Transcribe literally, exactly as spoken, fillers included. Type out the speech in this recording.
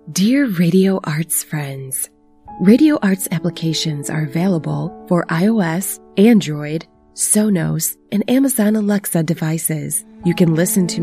Dear Radio Arts friends, Radio Arts applications are available for iOS, Android, Sonos, and Amazon Alexa devices. You can listen to